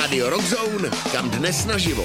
Rádio Rockzone, kam dnes naživo.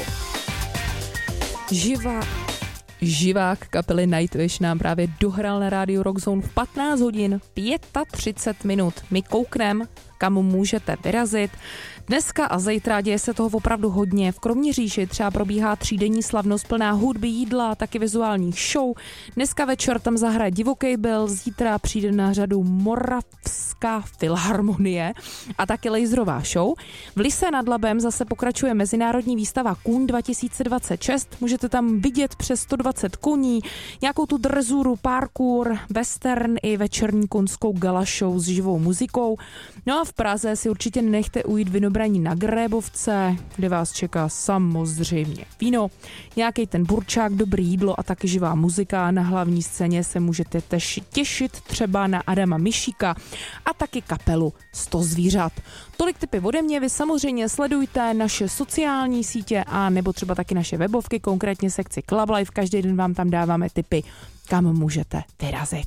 Živák kapely Nightwish nám právě dohrál na rádiu Rockzone v 15 hodin 35 minut. My koukneme, kam můžete vyrazit. Dneska a zítra děje se toho opravdu hodně. V Kroměříži třeba probíhá třídenní slavnost plná hudby, jídla, taky vizuálních show. Dneska večer tam zahraje Divoký Bill, zítra přijde na řadu Moravská filharmonie a taky laserová show. V Lise nad Labem zase pokračuje mezinárodní výstava Kůň 2026. Můžete tam vidět přes 120 koní, nějakou tu drzuru, parkour, western i večerní koňskou gala show s živou muzikou. No a v Praze si určitě nenechte ujít Vinobraní na Grébovce, kde vás čeká samozřejmě víno, nějaký ten burčák, dobrý jídlo a taky živá muzika. Na hlavní scéně se můžete těšit třeba na Adama Mišíka a taky kapelu 100 zvířat. Tolik tipy ode mě, vy samozřejmě sledujte naše sociální sítě a nebo třeba taky naše webovky, konkrétně sekci Club Life, každý den vám tam dáváme tipy, kam můžete vyrazit.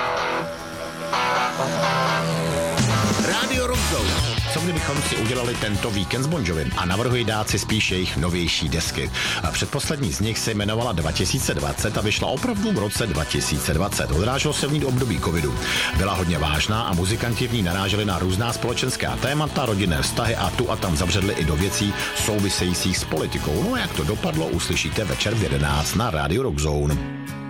Rádio Rockzone. Co kdybychom si udělali tento víkend s Bon Jovim a navrhuji dát si spíš jejich novější desky. A předposlední z nich se jmenovala 2020 a vyšla opravdu v roce 2020. Odráželo se v ní období covidu. Byla hodně vážná a muzikanti v ní naráželi na různá společenská témata, rodinné vztahy a tu a tam zabředli i do věcí souvisejících s politikou. No a jak to dopadlo, uslyšíte večer v 11 na Rádiu Rockzone.